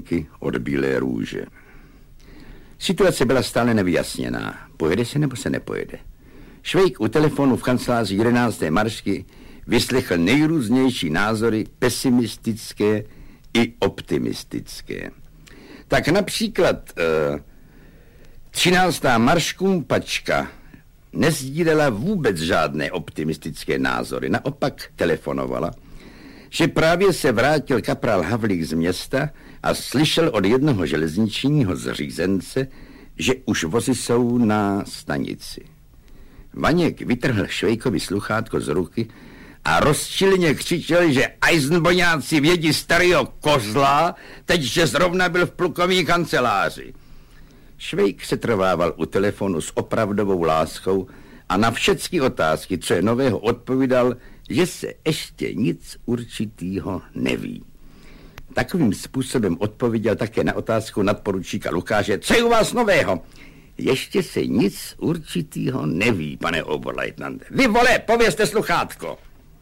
Lenky od Bílé růže. Situace byla stále nevyjasněná. Pojede se nebo se nepojede? Švejk u telefonu v kanceláři 11. Maršky vyslechl nejrůznější názory, pesimistické i optimistické. Tak například 13. Marškumpačka nesdílela vůbec žádné optimistické názory. Naopak telefonovala, že právě se vrátil kaprál Havlík z města a slyšel od jednoho železničního zřízence, že už vozy jsou na stanici. Vaněk vytrhl Švejkovi sluchátko z ruky a rozčilně křičel, že Eisenboňáci vědí starýho kozla, teď, že zrovna byl v plukovní kanceláři. Švejk se trvával u telefonu s opravdovou láskou a na všechny otázky, co je nového, odpovídal, že se ještě nic určitýho neví. Takovým způsobem odpověděl také na otázku nadporučíka Lukáše, co je u vás nového? Ještě se nic určitýho neví, pane oberleutnante. Vy vole, povězte sluchátko.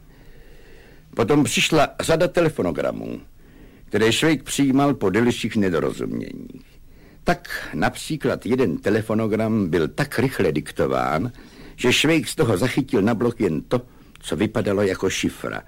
Potom přišla řada telefonogramů, které Švejk přijímal po delších nedorozuměních. Tak například jeden telefonogram byl tak rychle diktován, že Švejk z toho zachytil na blok jen to, co vypadalo jako šifra.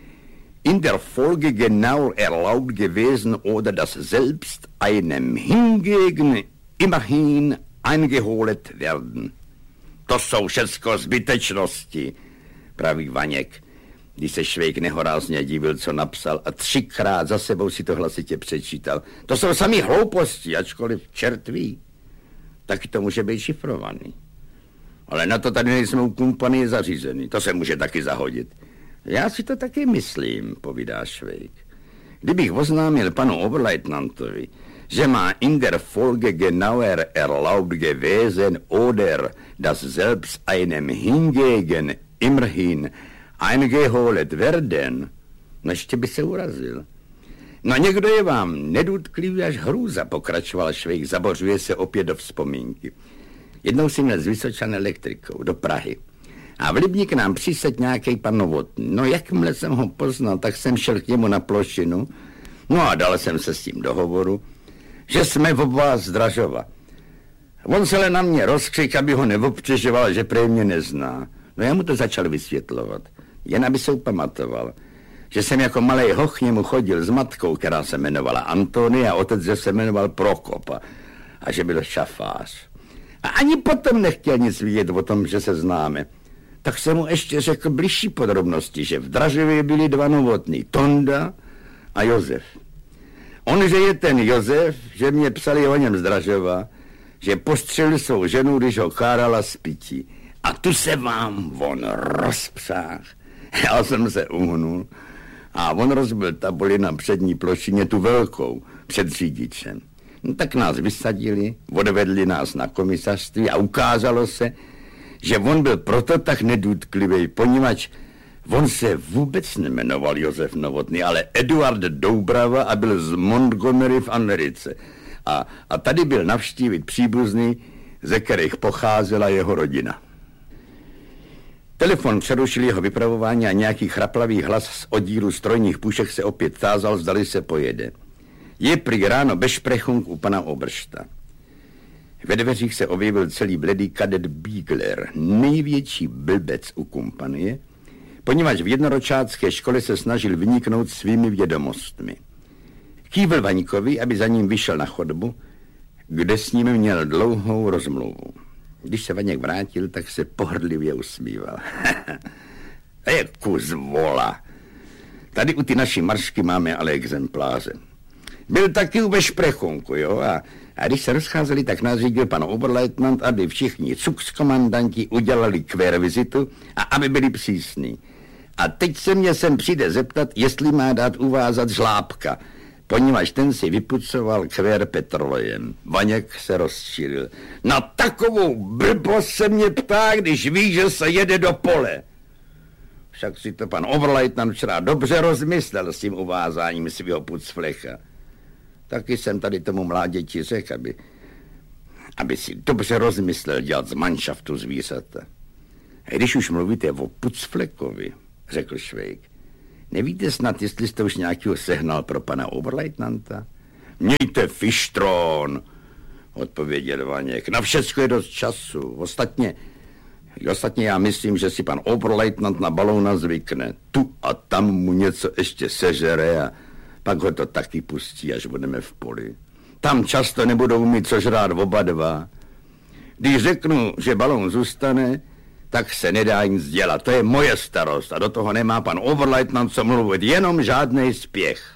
In der Folge genau erlaubt gewesen oder das selbst einem hingegen immerhin eingeholet werden. To jsou všecko zbytečnosti, praví Vaněk, když se Švejk nehorázně divil, co napsal a 3krát za sebou si to hlasitě přečítal. To jsou samý hlouposti, ačkoliv čert ví. Taky to může být šifrovaný. Ale na to tady nejsme u kompanie zařízený, to se může taky zahodit. Já si to taky myslím, povídá Švejk. Kdybych oznámil panu oberleutnantovi, že má in der Folge genauer erlaubt gewesen oder das selbst einem hingegen immerhin eingeholet werden, no ještě by se urazil. No někdo je vám nedutklivý až hrůza, pokračoval Švejk, zabořuje se opět do vzpomínky. Jednou si měl z Vysočan elektrikou do Prahy. A v Libni k nám přisedl nějaký pan Novotný. No jakmile jsem ho poznal, tak jsem šel k němu na plošinu. No a dal jsem se s tím do hovoru, že jsme oba z Dražova. On se ale na mě rozkřik, aby ho neobtěžoval, že prý mě nezná. No já mu to začal vysvětlovat, jen aby se upamatoval, že jsem jako malej hoch k němu chodil s matkou, která se jmenovala Antonie a otec, že se jmenoval Prokop a že byl šafář. A ani potom nechtěl nic vidět o tom, že se známe. Tak jsem mu ještě řekl bližší podrobnosti, že v Dražově byli dva Novotný, Tonda a Josef. On, že je ten Josef, že mě psali o něm z Dražova, že postřelil svou ženu, když ho kárala z pití. A tu se vám on rozpřáhl. Já jsem se uhnul a on rozbil tabuli na přední plošině, tu velkou, před řidičem. No, tak nás vysadili, odvedli nás na komisařství a ukázalo se, že on byl proto tak nedůtklivý, poněvadž on se vůbec nemenoval Josef Novotný, ale Eduard Doubrava a byl z Montgomery v Americe. A tady byl navštívit příbuzný, ze kterých pocházela jeho rodina. Telefon přerušil jeho vypravování a nějaký chraplavý hlas z oddílu strojních pušek se opět tázal, zdali se pojede. Je prý ráno Besprechung u pana Obersta. Ve dveřích se objevil celý bledý kadet Biegler, největší blbec u kompanie, poněvadž v jednoročácké škole se snažil vyniknout svými vědomostmi. Kývl Vaňkovi, aby za ním vyšel na chodbu, kde s ním měl dlouhou rozmluvu. Když se Vaněk vrátil, tak se pohrdlivě usmíval. Je kus vola. Tady u ty naší Maršky máme ale exempláře. Byl taky u Besprechunku, jo, a když se rozcházeli, tak nás řídil pan oberleutnant, aby všichni cukskomandanti udělali kvérvizitu a aby byli přísní. A teď se mě sem přijde zeptat, jestli má dát uvázat Žlábka, poněvadž ten si vypucoval kvér petrolejem. Vaněk se rozčílil. Na takovou blbost se mě ptá, když ví, že se jede do pole. Však si to pan oberleutnant včera dobře rozmyslel s tím uvázáním svého pucflecha. Taky jsem tady tomu mláděti řekl, aby si dobře rozmyslel dělat z manšaftu zvířata. A když už mluvíte o pucflekovi, řekl Švejk, nevíte snad, jestli jste už nějakého sehnal pro pana oberleutnanta? Mějte fištron, odpověděl Vaněk. Na všecko je dost času. Ostatně já myslím, že si pan oberleutnant na balouna zvykne. Tu a tam mu něco ještě sežere a pak ho to taky pustí, až budeme v poli. Tam často nebudou mít co žrát oba dva. Když řeknu, že balón zůstane, tak se nedá nic dělat. To je moje starost a do toho nemá pan oberleutnant co mluvit, jenom žádnej spěch.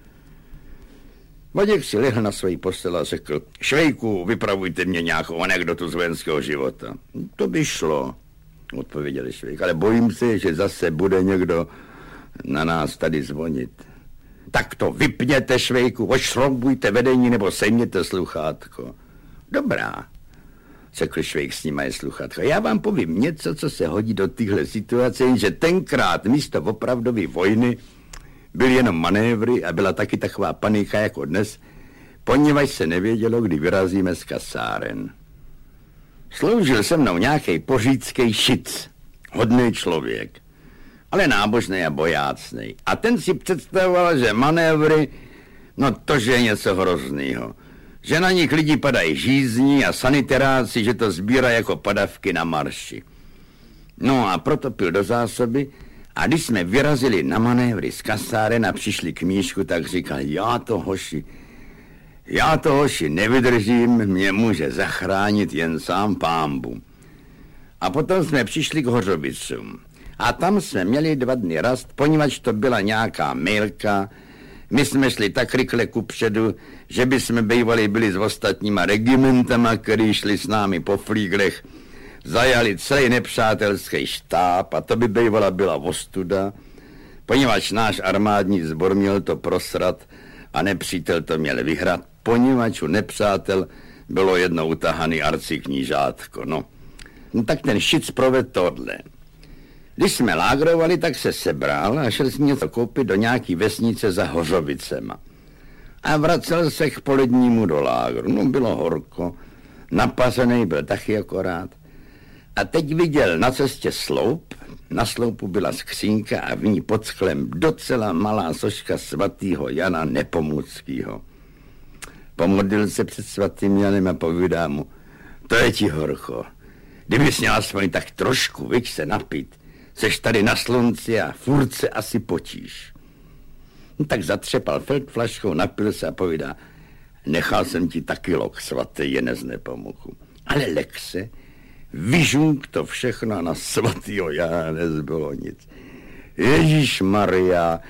Vaděk si lehl na svoji postel a řekl, Švejku, vypravujte mě nějakou anekdotu z vojenského života. To by šlo, odpověděl Švejk, ale bojím se, že zase bude někdo na nás tady zvonit. Tak to vypněte, Švejku, odšroubujte vedení nebo sejměte sluchátko. Dobrá, řekl Švejk, snímaje sluchátko. Já vám povím něco, co se hodí do téhle situace, že tenkrát místo opravdové vojny byly jenom manévry a byla taky taková panika jako dnes, poněvadž se nevědělo, kdy vyrazíme z kasáren. Sloužil se mnou nějaký pořícký šic, hodný člověk, ale nábožný a bojácný. A ten si představoval, že manévry, no to, že je něco hroznýho. Že na nich lidi padají žízní a saniteráci, že to sbírá jako padavky na marši. No a proto pil do zásoby a když jsme vyrazili na manévry z kasáren a přišli k Míšku, tak říkal, já to hoši nevydržím, mě může zachránit jen sám Pánbůh. A potom jsme přišli k Hořovicům. A tam jsme měli 2 dny rast, poněvadž to byla nějaká mýlka. My jsme šli tak rychle kupředu, že by jsme bývali byli s ostatníma regimentama, který šli s námi po flíglech, zajali celý nepřátelský štáb a to by byla ostuda, poněvadž náš armádní sbor měl to prosrat a nepřítel to měl vyhrát, poněvadž u nepřátel bylo jedno utahaný arciknížátko. No tak ten šic provedl tohle. Když jsme lágrovali, tak se sebral a šel si něco koupit do nějaký vesnice za Hořovicema. A vracel se k polednímu do lágru. No bylo horko, napazený byl taky akorát. A teď viděl na cestě sloup, na sloupu byla skřínka a v ní pod sklem docela malá soška svatýho Jana Nepomuckýho. Pomodlil se před svatým Janem a povídá mu, to je ti horko, kdybys měl aspoň tak trošku, viď se napít, seš tady na slunci a furt se asi potíš. No, tak zatřepal feldflaškou, napil se a povídá, nechal jsem ti taky lok, svatý Jene z Nepomuku, ale lek se, vyžunk to všechno a na svatýho Jana nezbylo nic. Ježíšmarja,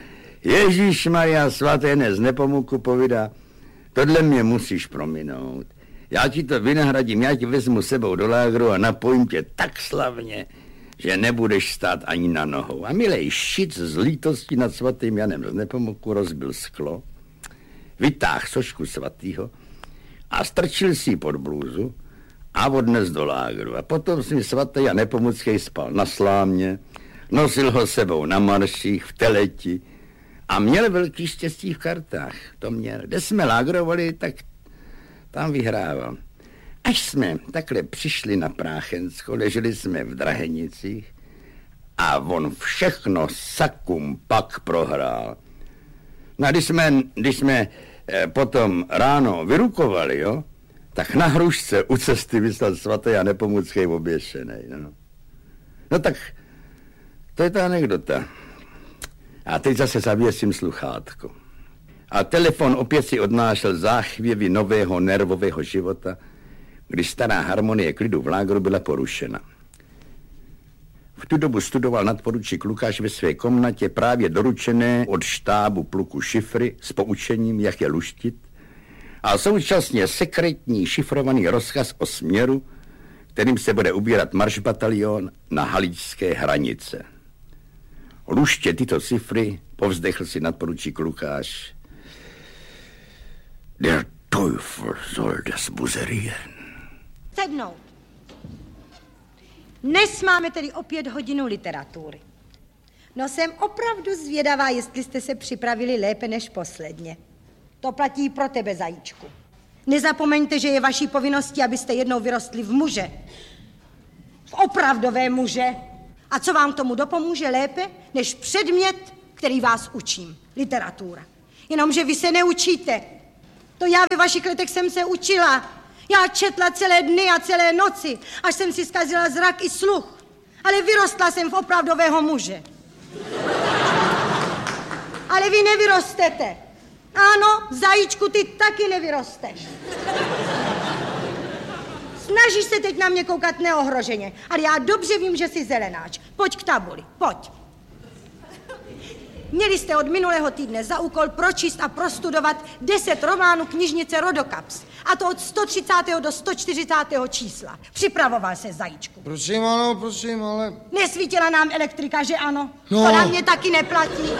svatý Jene z Nepomuku povídá, tohle mě musíš prominout. Já ti to vynahradím, já ti vezmu sebou do lágru a napojím tě tak slavně, že nebudeš stát ani na nohou. A milej šic z lítosti nad svatým Janem z Nepomuku rozbil sklo, vytáhl sošku svatýho a strčil si ji pod blůzu a odnes do lágru. A potom si svatý Jan Nepomucký spal na slámě, nosil ho sebou na marších, v teleti a měl velký štěstí v kartách. To měl. Kde jsme lágrovali, tak tam vyhrával. Až jsme takhle přišli na Práchensko, leželi jsme v Drahenicích a on všechno sakum pak prohrál. No a když jsme potom ráno vyrukovali, jo, tak na hrušce u cesty vyslal svatý Jan Nepomucký oběšenej. No tak to je ta anekdota. A teď zase zavěsím sluchátko. A telefon opět si odnášel záchvěvy nového nervového života, když stará harmonie klidu v lágru byla porušena. V tu dobu studoval nadporučík Lukáš ve své komnatě právě doručené od štábu pluku šifry s poučením, jak je luštit, a současně sekretní šifrovaný rozkaz o směru, kterým se bude ubírat maršbatalion na haličské hranice. Luště tyto cifry povzdechl si nadporučík Lukáš. Der Teufel soll das buzzerieren. Sednout. Dnes máme tedy opět hodinu literatury. No jsem opravdu zvědavá, jestli jste se připravili lépe než posledně. To platí pro tebe, zajíčku. Nezapomeňte, že je vaší povinností, abyste jednou vyrostli v muže. V opravdové muže. A co vám k tomu dopomůže lépe, než předmět, který vás učím. Literatura. Jenomže vy se neučíte. To já ve vašich letech jsem se učila. Já četla celé dny a celé noci, až jsem si zkazila zrak i sluch. Ale vyrostla jsem v opravdového muže. Ale vy nevyrostete. Ano, zajíčku, ty taky nevyrosteš. Snažíš se teď na mě koukat neohroženě, ale já dobře vím, že jsi zelenáč. Pojď k tabuli, pojď. Měli jste od minulého týdne za úkol pročíst a prostudovat 10 románů knižnice Rodokaps. A to od 130. do 140. čísla. Připravoval se, zajíčku. Prosím, ano, prosím, ale... Nesvítila nám elektrika, že ano? No. To na mě taky neplatí.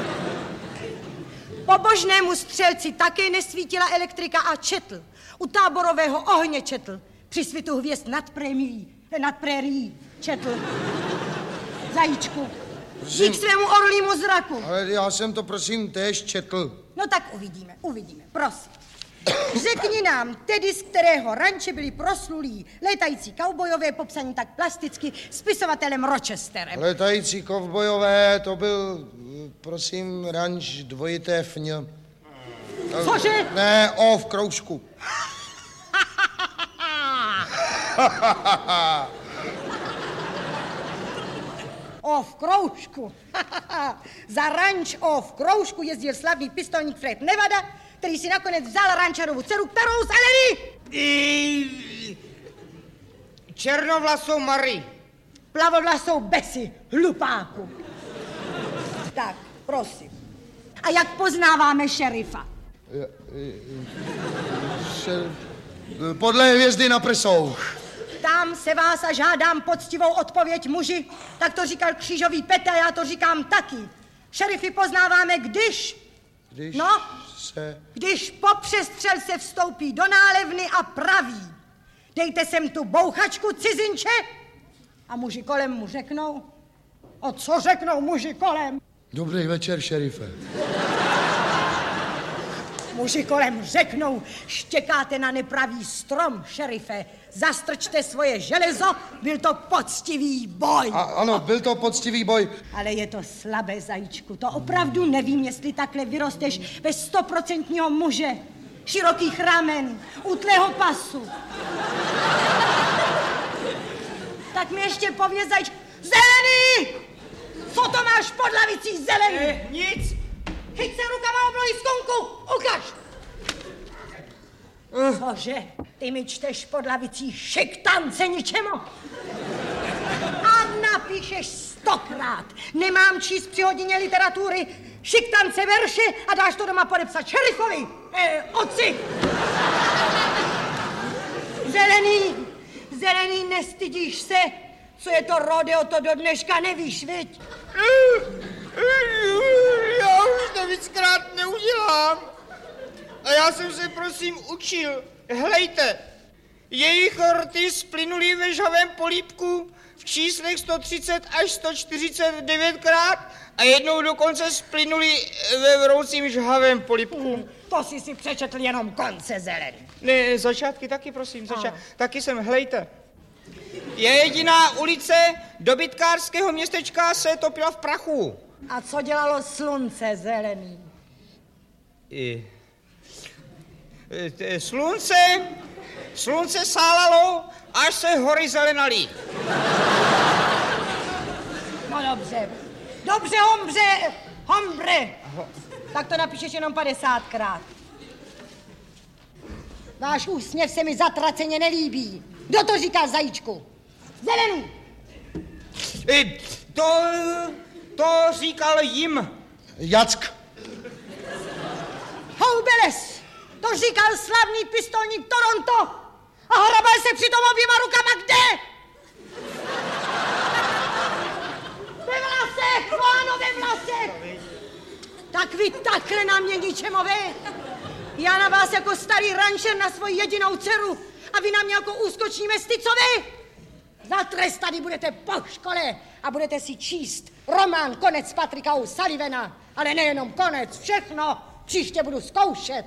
Pobožnému střelci také nesvítila elektrika a četl. U táborového ohně četl. Při svitu hvězd nad prérií četl. Zajíčku. Dík svému orlímu zraku. Ale já jsem to, prosím, též četl. No tak uvidíme, prosím. Řekni nám tedy, z kterého ranče byli proslulí létající kaubojové, popsaní tak plasticky spisovatelem Rochesterem. Létající kovbojové, to byl, prosím, ranč dvojité fň. Cože? Ne, O v kroužku. O v kroužku. Za ranč O v kroužku jezdil slavný pistolník Fred Nevada, který si nakonec vzal rančarovu dceru, kterou zalili. Černovlasou Marie. Plavovlasou Bessie, hlupáku. Tak, prosím. A jak poznáváme šerifa? Podle hvězdy na prsou. Ptám se vás a žádám poctivou odpověď, muži. Tak to říkal křížový Petr, já to říkám taky. Šerify poznáváme, když po přestřelce vstoupí do nálevny a praví: dejte sem tu bouchačku, cizinče. A muži kolem mu řeknou: o co řeknou muži kolem? Dobrý večer, šerife. Muži kolem řeknou: štěkáte na nepravý strom, šerife. Zastrčte svoje železo, byl to poctivý boj. Ano, byl to poctivý boj. Ale je to slabé, zajíčku. To opravdu nevím, jestli takhle vyrosteš ve 100% muže. Širokých ramen, útlého pasu. Tak mi ještě pověz, zajíčku. Zelený! Co to máš pod lavicí, zelený? Nic. Chyť se rukama oblohy skunku, ukaž! Cože? Ty mi čteš pod lavicí šiktance ničemu? A napíšeš 100krát. Nemám číst při hodině literatury šiktance verše a dáš to doma podepsat šerifovi. Otci! Zelený, nestydíš se? Co je to rodeo, to do dneška nevíš, viď? Já už to víckrát neudělám. A já jsem se, prosím, učil. Hlejte, jejich rty splynuli ve žhavém polípku v číslech 130 až 149krát a jednou dokonce splynuli ve vroucím žhavém polípku. To jsi si přečetl jenom konce, zelený. Ne, začátky taky, prosím, taky jsem, hlejte. Je jediná ulice dobytkářského městečka se topila v prachu. A co dělalo slunce, zelený? Slunce sálalo, až se hory zelenaly. No dobře, hombre. Tak to napíšeš jenom 50krát. Váš úsměv se mi zatraceně nelíbí. Kdo to říká, zajíčku? Zelený! To říkal jim. Jack. Houbeles! To říkal slavný pistolník Toronto! A hrabal se přitom oběma rukama kde? Ve vlasech, páno, ve vlasech! Tak vy takhle na mě ničemové? Já na vás jako starý rančer na svoji jedinou dceru a vy na mě jako úskoční mesticovi? Zatrestaný budete po škole a budete si číst román Konec Patrika O'Sullivana. Ale nejenom konec, všechno. Příště budu zkoušet.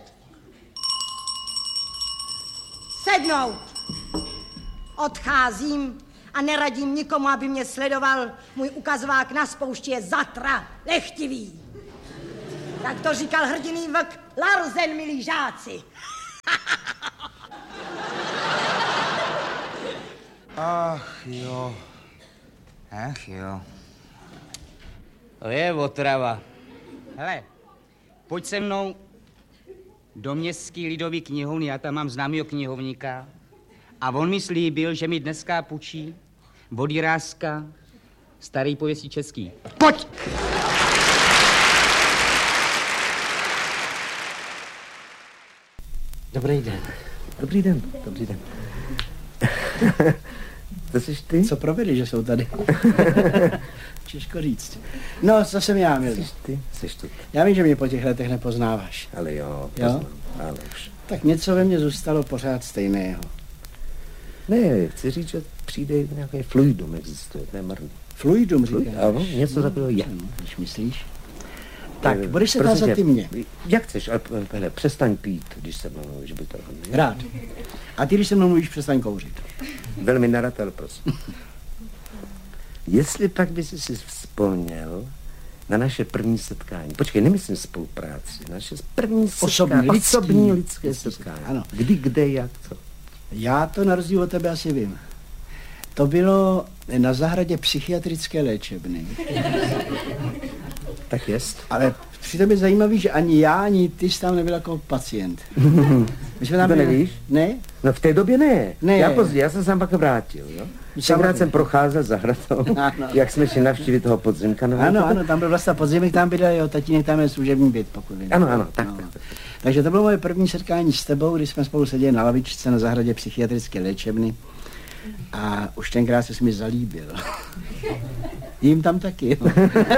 Sednout. Odcházím a neradím nikomu, aby mě sledoval. Můj ukazovák na spoušti je zatra lechtivý. Tak to říkal hrdiný vlk Larsen, milí žáci. Ach jo. Ach jo. To je otrava. Hele, pojď se mnou do městský lidový knihovny, já tam mám známýho knihovníka a on mi slíbil, že mi dneska půjčí od Jiráska starý pověstí český. Pojď! Dobrý den. Dobrý den, dobrý den. To jsi ty? Co provedli, že jsou tady? Těžko říct. No, co jsem já, milý? Jsi ty. Já vím, že mě po těch letech nepoznáváš. Ale jo, poznám, ale už. Tak něco ve mně zůstalo pořád stejného. Ne, chci říct, že přijde nějaké fluidum existuje, to je marný. Fluidum, říkáš? Ano, něco takového je. Když myslíš? Tak, budeš se tázat ty mě. Jak chceš, ale hele, přestaň pít, když se mnou mluvíš, by to... Rád. A ty, když se mnou mluvíš, přestaň kouřit. Velmi nerad, ale prosím. Jestli pak by si vzpomněl na naše první setkání. Počkej, nemyslím spolupráci. Naše první osobní lidské setkání. Ano. Kdy, kde, jak, co? Já to na rozdíl od tebe asi vím. To bylo na zahradě psychiatrické léčebny. Tak jest. Ale přitom je zajímavý, že ani já, ani ty jsi tam nebyl jako pacient. My jsme tam to nevíš? Ne? No v té době ne. Ne. Já později, já jsem se tam pak vrátil, jo. Tenkrát jsem procházel zahradou, jak jsme šli navštívit toho podzimka. Ano, tam byl vlastně podzimek, tam bydlel jeho tatínek, tam je služební byt, pokud vím. Ano, tak. Takže to bylo moje první setkání s tebou, když jsme spolu seděli na lavičce na zahradě psychiatrické léčebny a už tenkrát se mi zalíbil. Jím tam taky, jo.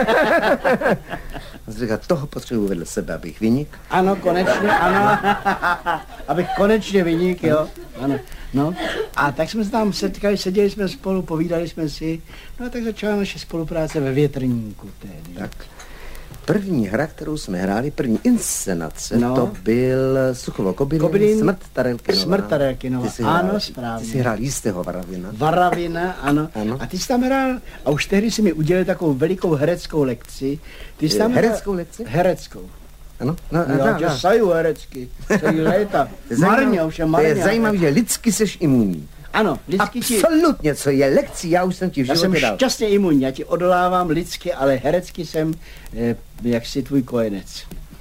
Říká, toho potřebuji vedle sebe, abych vynik. Ano, konečně, ano. Abych konečně vynik, jo. Ano. No, a tak jsme se tam setkali, seděli jsme spolu, povídali jsme si, no a tak začala naše spolupráce ve Větrníku tehdy. Tak. První hra, kterou jsme hráli, první inscenace, to byl Suchovo Kobylin, Smrt Tarelkinová. Smrt Tarelkinová, ano, správně. Ty jsi hrál jistého Varavina. Varavina, ano. A ty jsi tam hrál, a už tehdy si mi udělal takovou velikou hereckou lekci. Ty jsi tam hereckou lekci? Hereckou. Ano, já saju herecky, celý léta. Marně, ovšem marně. To je zajímavé, že lidsky seš imunní. Ano, lidsky absolutně, co je lekcí, já už jsem ti v životě dal. Já jsem šťastně imunní, já ti odolávám lidsky, ale herecky jsem jaksi tvůj kojenec.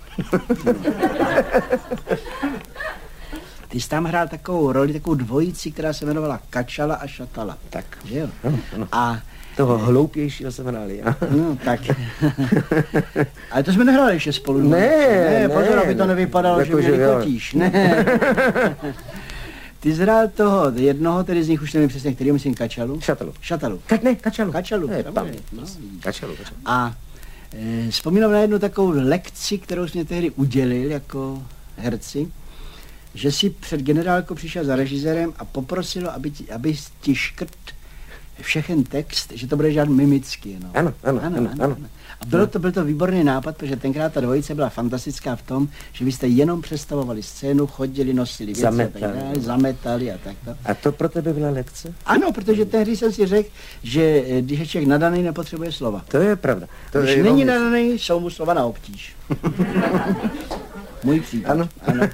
Ty jsi tam hrál takovou roli, takovou dvojici, která se jmenovala Kačala a Šatala. Tak. Že jo? Ano. A toho hloupějšího jsem hrál já. No, tak. Ale to jsme nehráli ještě spolu. Ne, pozor, aby to nevypadalo, že mě vykotíš. Ne. Ty jsi hrál toho jednoho, tedy z nich už nevím přesně, který myslím Kačalu. Šatalu. Kačalu. Kačalu. A vzpomínám na jednu takovou lekci, kterou jsi mě tehdy udělil jako herci, že si před generálkou přišel za režisérem a poprosil, aby ti škrt všechen text, že to bude žádný mimicky. No. Ano. A byl to výborný nápad, protože tenkrát ta dvojice byla fantastická v tom, že vy jste jenom představovali scénu, chodili, nosili věci, zametali a tak. A to pro tebe byla lekce? Ano, protože tehdy jsem si řekl, že když je člověk nadaný, nepotřebuje slova. To je pravda. Když není nadaný, jsou mu slova na obtíž. Můj případ. Ano.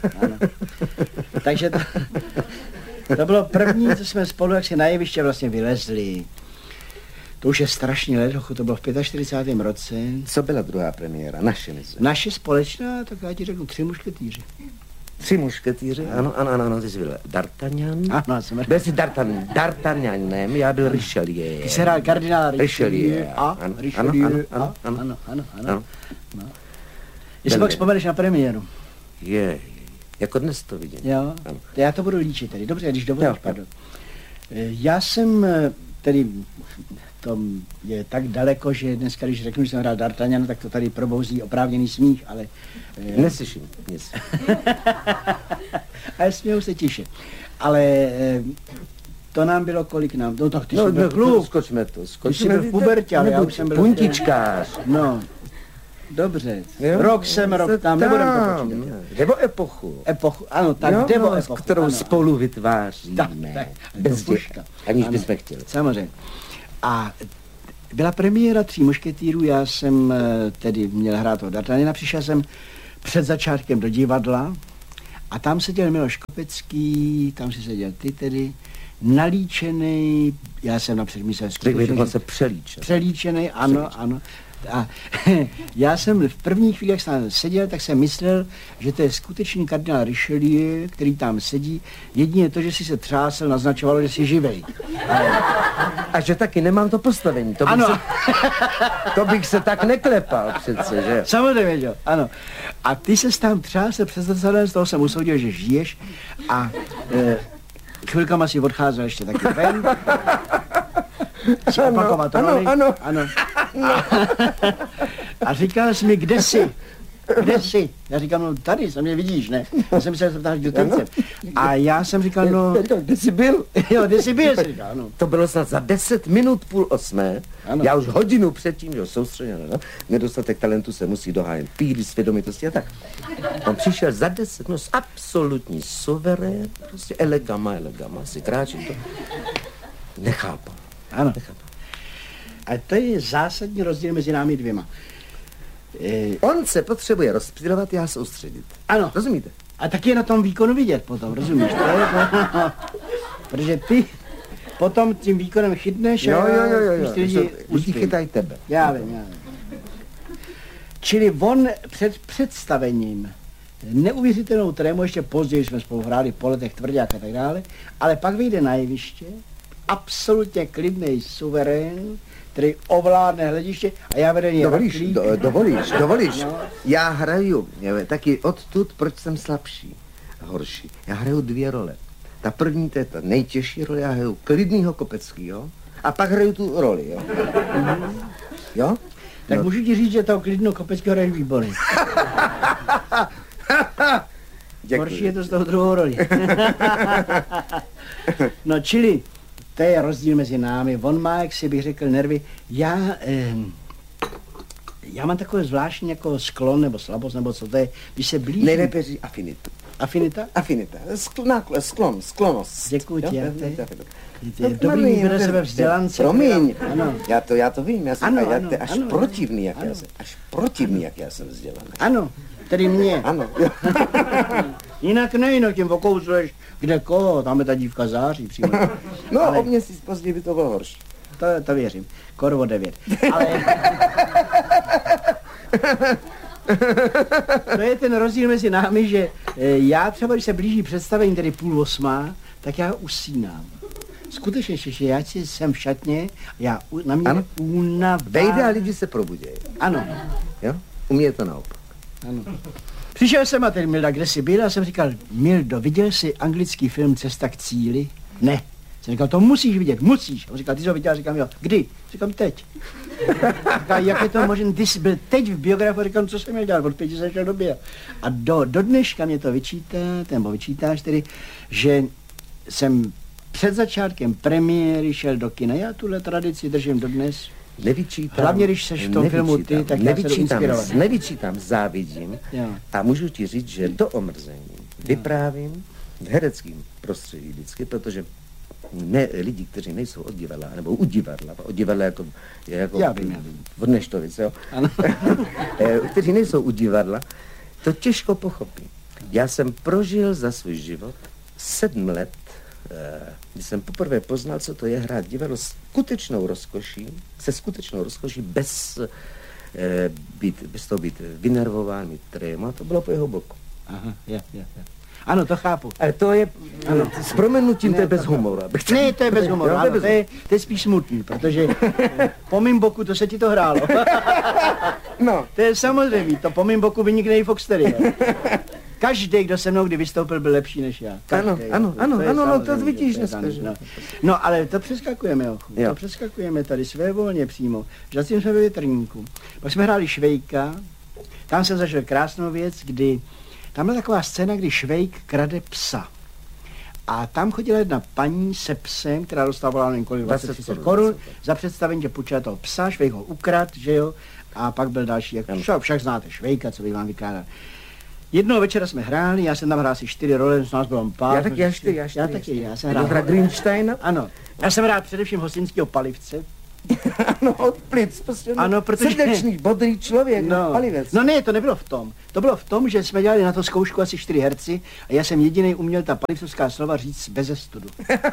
Takže to bylo první, co jsme spolu, jak si na jeviště vlastně vylezli. To už je strašně let, to bylo v 45. roce. Co byla druhá premiéra? Naše společná, tak já ti řeknu 3 mušketýři. 3 mušketýři? Ano, ty jsi byl D'Artagnan. Ano, jsem byl jsi D'Artagnanem, já byl Richelieu. Ty jsi hrál kardinála Richelieu. Ano. Jestli pak vzpomeneš na premiéru. Je. Jako dnes to vidím. Jo, já to budu líčit tedy. Dobře, když dovolíš, pardon. Já jsem, tedy, to je tak daleko, že dneska, když řeknu, že jsem hrál D'Artagnana, tak to tady probouzí oprávněný smích, ale... Neslyším nic. Ale smějou se tiše. Ale to nám bylo kolik nám? No tak ty jsi byl kluk. Skočme to. Ty jsi byl v pubertě, ale já už jsem byl... Puntičkář. No. Dobře, rok tam, nebudeme to počítat. Nebo epochu. Ano, tak nebo epochu. Kterou spolu vytváříme. Tak, aniž bychom chtěli. Samozřejmě. A byla premiéra Tří mušketýrů, já jsem tedy měl hrát toho D'Artagnana, přišel jsem před začátkem do divadla a tam seděl Miloš Kopecký, tam si seděl ty tedy, nalíčený, já jsem napřed myslel skutečně přelíčený, ano. A já jsem v první chvíli, jak jsem seděl, tak jsem myslel, že to je skutečný kardinál Richelieu, který tam sedí. Jedině to, že si se třásel, naznačovalo, že jsi živej. A že taky nemám to postavení. To bych se tak neklepal přece, že? Samozřejmě, jo, ano. A ty se tam třásel přes zrcadlem, z toho jsem usoudil, že žiješ a chvilkama si odcházel ještě taky ven. Ano. A říkal jsi mi, kde jsi? Já říkám, no tady, se mě vidíš, ne? Já jsem se ptal, kdo ten jsem. A já jsem říkal, no... Kde jsi byl? Jo, kde jsi byl, říkal, ano. To bylo snad za 10 minut 7:30. Ano. Já už hodinu předtím, že soustředěno, no? Nedostatek talentu se musí dohájet. Píry, svědomitosti a tak. On přišel za 10 minut, absolutní suverén, prostě elegama, si kráčí to. Nechápal. Ano. A to je zásadní rozdíl mezi námi dvěma. On se potřebuje rozptylovat, já soustředit. Ano. Rozumíte? A taky je na tom výkonu vidět potom, rozumíš? Protože ty potom tím výkonem chytneš jo. Lidi chytají tebe. Já vím. Čili on před představením neuvěřitelnou trému, ještě později jsme spolu hráli po letech Tvrdák a tak dále, ale pak vyjde na jeviště, absolutně klidný suverén, který ovládne hlediště a já vedený Dovolíš. No. Já hraju, taky odtud, proč jsem slabší, horší. Já hraju 2 role. Ta první, to je ta nejtěžší role, já hraju klidnýho Kopeckýho a pak hraju tu roli, jo. Jo? Tak no. Můžu ti říct, že toho klidného Kopeckýho hraješ výborně. Horší je to z toho druhou roli. No, čili to je rozdíl mezi námi. On má, jak si bych řekl, nervy. Já mám takové zvláštní jako sklon nebo slabost, nebo co to je, když se blíží... Nejlépe říct afinitu. Afinita? Afinita. Sklonost. Děkuji ti. To je dobrý výběr sebe vzdělance. Promiň. Já to vím. Já jsem až protivný, jak já jsem. Až protivný, jak já jsem vzdělaný. Ano. Tedy mě. Ano. Jinak ne, tím okouzluješ kde koho, tam je ta dívka září přímo. No, ale... o měsíc později by to bylo horší. To věřím. Korvo 9. Ale... to je ten rozdíl mezi námi, že já třeba, když se blíží představení, tedy 7:30, tak já usínám. Skutečně, že já jsem v šatně, na mě je únava. Vejde a lidi se probudějí. Ano. Jo? U mě je to naopak. Ano. Přišel jsem a teď Milda, kde jsi byl? A jsem říkal, Mildo, viděl jsi anglický film Cesta k cíli? Ne. Jsem říkal, to musíš vidět, musíš. On říkal, ty jsi ho viděl? Říkám, jo. Kdy? Říkám, teď. Říkal, jak je to možné? Ty jsi byl teď v biografu, říkám, co jsem měl dělat, od 5 jsem šel do bio. A do dneška mě to vyčítáš tedy, že jsem před začátkem premiéry šel do kina. Já tuhle tradici držím dodnes. Nevyčítám. Hlavně, když seš v tom filmu ty, tak já se jdu inspirovat. Nevyčítám, závidím. Jo. A můžu ti říct, že do omrzení vyprávím v hereckém prostředí vždycky, protože lidi, kteří nejsou od divadla, nebo u divadla jako já vím. Od Neštovic, jo? kteří nejsou u divadla, to těžko pochopí. Já jsem prožil za svůj život 7 let, když jsem poprvé poznal, co to je hrát divadlo se skutečnou rozkoší, bez toho být vynervován, mít tréma, to bylo po jeho boku. Aha, Ano, to chápu. Ale to je, s proměnutím to je bez humoru. Ne, to je bez humoru, ano, to je spíš smutný, protože po mým boku to se ti to hrálo. No. To je samozřejmě, to po mým boku vynikne i Foxtery. Každý, kdo se mnou kdy vystoupil, byl lepší než já. Ano, to vidíš dneska. No, ale to přeskakujeme, to přeskakujeme tady svévolně přímo. Zatím jsme ve Větrníku. Pak jsme hráli Švejka, tam jsem zažil krásnou věc, kdy tam byla taková scéna, kdy Švejk krade psa. A tam chodila jedna paní se psem, která dostávala nevím kolik, 20 korun za představení, že půjčila toho psa, Švejk ho ukrad, že jo, a pak byl další, však znáte Švejka, co bych vám vykládal. Jednoho večera jsme hráli, já jsem tam hrál asi 4 role, z nás bylo pár. Já taky. Já jsem hrál. Grinsteina? Ano. Já jsem hrál především hostinského Palivce, Ano, od plic, prostě ano, protože... srdečný, bodrý člověk, palivec. No ne, to nebylo v tom. To bylo v tom, že jsme dělali na to zkoušku asi 4 herci a já jsem jedinej uměl ta palivcovská slova říct beze studu.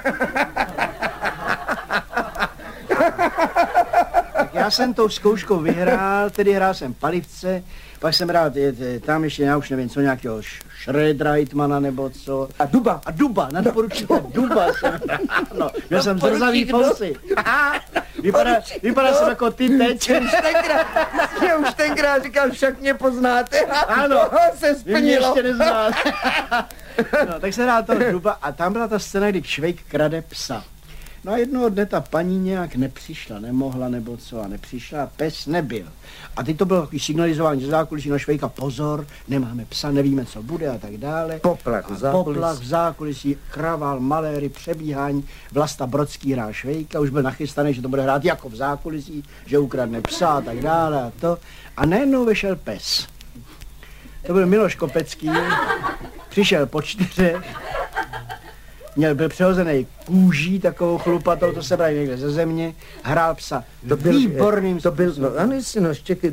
Tak já jsem tou zkouškou vyhrál, tedy hrál jsem palivce, pak jsem hrál tam ještě, já už nevím, co nějakého Schredreitmana nebo co. A Duba. A Duba, na doporučíte Duba jsem hrál. No, měl jsem zrzavý fousy. Vypadá jsem jako ty teď. Už tenkrát říkal, však mě poznáte. Ano, se splnilo. Mě ještě neznáte. No, tak se hrál toho Duba a tam byla ta scéna, kdy Švejk krade psa. No a jednoho dne ta paní nějak nepřišla, nemohla nebo co a nepřišla a pes nebyl. A teď to bylo takový signalizování ze zákulisí na Švejka, pozor, nemáme psa, nevíme, co bude a tak dále. Poplach v zákulisí, kravál, maléry, přebíhání, Vlasta Brodský hrál Švejka, už byl nachystaný, že to bude hrát jako v zákulisí, že ukradne psa a tak dále a to. A najednou vešel pes. To byl Miloš Kopecký, přišel po 4. Byl přehozený kůží, takovou chlupatou, to se brali někde ze země, hrál psa výborným způsobem. No ano, jestli no, štěky,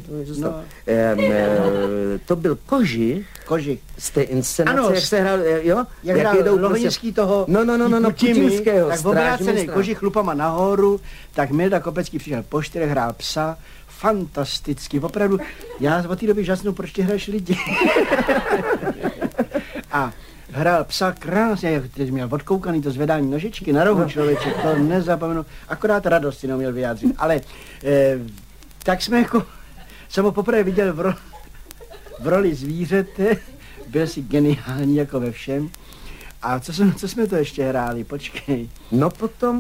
to byl Kožich. Z té inscenace, ano, jak se hrál, jo? Jak hrál Lohnický toho putinského. Tak obrácený Kožich chlupama nahoru, tak Milda Kopecký přišel po 4, hrál psa, fantasticky, opravdu, já od té doby žasnu, proč ty hraješ lidi. A hrál psa krásně, teď měl odkoukaný to zvedání nožičky na rohu člověček, to nezapomenu, akorát radost si neuměl vyjádřit, ale tak jsme jako, jsem ho poprvé viděl v roli zvířete, byl si geniální jako ve všem. A co jsme to ještě hráli, počkej. No potom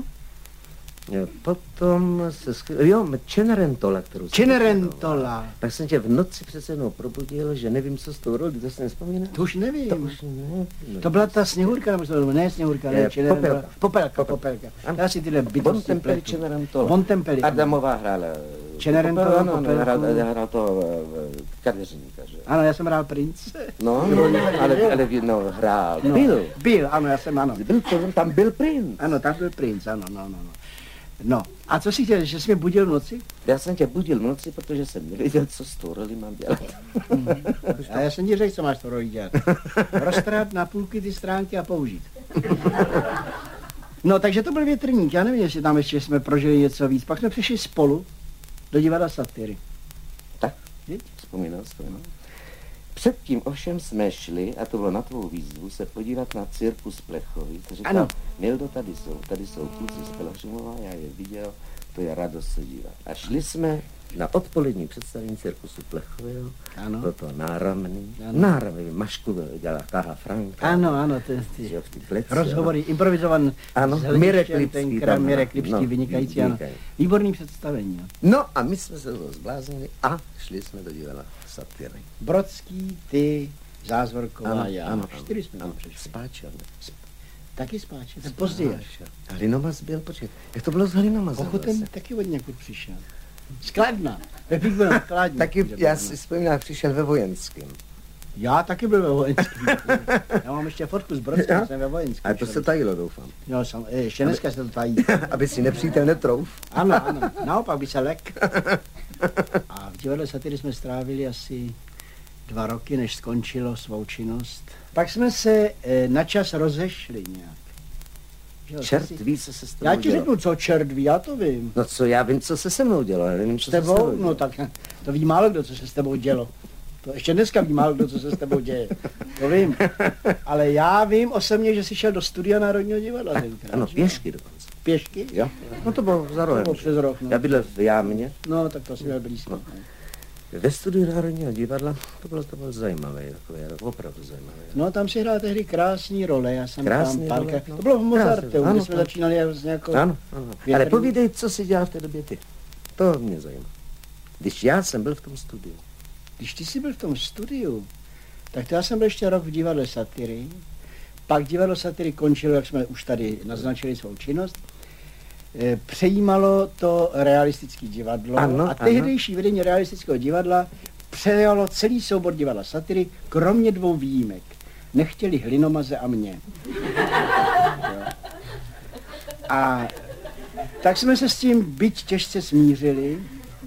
se Cenerentola, kterou Cenerentola. Tak jsem tě v noci přece jednou probudil, že nevím, co s tou roli, to si nespomínáš? To už nevím. To byla ta Sněhurka, nebo to ne Sněhurka, ne Cenerentola. Popelka. Já si tyhle bytosti pletu. Cenerentola. Adamová hrála. Cenerentola, hrál toho kadeřníka, že? Ano, já jsem hrál prince. No, ale hrál. Byl, ano, já jsem, ano. Tam byl princ. Ano, tam byl princ, ano. No, a co jsi chtěl, že jsi mě budil v noci? Já jsem tě budil v noci, protože jsem nevěděl, co s tou roli mám dělat. A já jsem ti řekl, co máš to roli dělat. Roztrhat na půlky ty stránky a použít. No, takže to byl Větrník, já nevím, jestli tam ještě jsme prožili něco víc. Pak jsme přišli spolu do divadla Satyry. Tak, vzpomínal. Předtím ovšem jsme šli, a to bylo na tvou výzvu, se podívat na cirkus Plechovic. Říkal, Mildo, tady jsou kluci z Pelašimova, já je viděl, to je radost se dívat. A šli jsme na odpolední představení cirkusu Plechového, bylo to náramný, Mašku dělala Káha Franka. Ano, ty rozhovory, improvizované. Ano, Mirek Lipský, vynikající, ano. Výborný představení. No a my jsme se toho zbláznili a šli jsme do divadla Satyry. Brodský, ty, Zázvorková, já. Ano, 4 jsme tam přešli. Spáčel. Taky Spáčel, to později. Hlinomaz byl, počkej, jak to bylo s Hlinomazem? Ten taky od někud přišel. Z Kladna. Pepík byl v Kladně. Taky, já si vzpomínám, přišel ve Vojenském. Já taky byl ve Vojenském. Já mám ještě fotku z Brodským, jsem ve Vojenském. A to se tajilo, doufám. Jo, ještě dneska se to tají. Aby si nepřítel netrouf. Ano, naopak by se lek. A v divadle Satyry jsme strávili asi 2 roky, než skončilo svou činnost. Pak jsme se na čas rozešli nějak. Čert ví, co se s tebou Já ti řeknu, co čert ví, já to vím. No co, já vím, co se se mnou dělo, ale nevím, co s tebou? No tak to ví málo kdo, co se s tebou dělo. To ještě dneska ví málo kdo, co se s tebou děje. To vím. Ale já vím osobně, že jsi šel do studia Národního divadla tenkrát. Ano, pěšky dokonce. Pěšky? Jo. No to bylo za rohem. To bylo přes rok, no. Já bydlel v Jámě. No, tak to si měl blízko. No. Ve studiu Národního divadla to bylo zajímavé, opravdu zajímavé. No tam si hrál tehdy krásný role, já jsem krásný tam role, to bylo v Mozarteu, kde jsme začínali s nějakou... Ano. Ale povídej, co si dělal v té době ty. To mě zajímá. Když já jsem byl v tom studiu. Když ty jsi byl v tom studiu, tak to já jsem byl ještě rok v divadle Satyry. Pak divadlo Satyry končilo, jak jsme už tady naznačili svou činnost. Přejímalo to realistické divadlo a tehdejší vedení realistického divadla přejalo celý soubor divadla Satyry, kromě 2 výjimek. Nechtěli Hlinomaze a mě. A Tak jsme se s tím byť těžce smířili,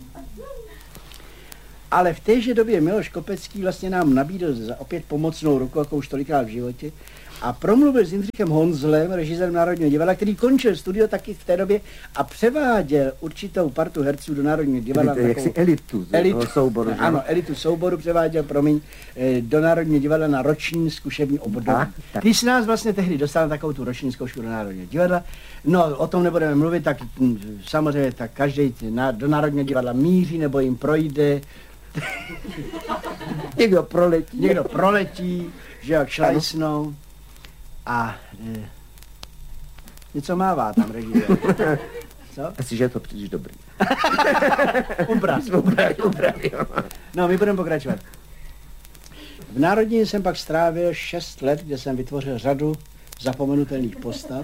ale v téže době Miloš Kopecký vlastně nám nabídl opět pomocnou ruku, jako už tolikrát v životě, a promluvil s Jindřichem Honzlem, režisérem Národního divadla, který končil studio taky v té době a převáděl určitou partu herců do Národního divadla. Jaksi elitu souboru. Ano, elitu souboru převáděl, do Národního divadla na roční zkušební období. Ty jsi nás vlastně tehdy dostal na takovou tu roční zkoušku do Národního divadla. No, o tom nebudeme mluvit, tak samozřejmě tak každý do Národního divadla míří nebo jim projde. Někdo proletí, že jak šlajsnou. A něco mává tam režisér. Co? Asi, že je to příliš dobrý. Ubrali. No, my budeme pokračovat. V Národním jsem pak strávil 6 let, kde jsem vytvořil řadu zapomenutelných postav.